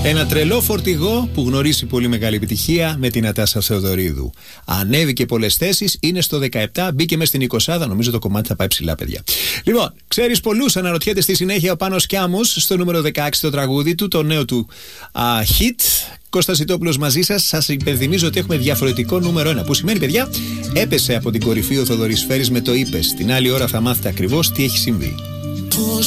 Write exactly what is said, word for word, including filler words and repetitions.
Ένα τρελό φορτηγό που γνωρίζει πολύ μεγάλη επιτυχία με την Νατάσα Θεοδωρίδου. Ανέβηκε πολλές θέσεις, είναι στο δεκαεπτά, μπήκε μέσα στην εικοσάδα. Νομίζω το κομμάτι θα πάει ψηλά, παιδιά. Λοιπόν, ξέρεις πολλούς, αναρωτιέται στη συνέχεια ο Πάνος Κιάμος στο νούμερο δεκαέξι το τραγούδι του, το νέο του α, hit. Κώστας Ζητόπουλος μαζί σας. Σας υπενθυμίζω ότι έχουμε διαφορετικό νούμερο ένα. Που σημαίνει, παιδιά, έπεσε από την κορυφή ο Θοδωρής Φέρης με το είπες. Την άλλη ώρα θα μάθετε ακριβώς τι έχει συμβεί. Πώς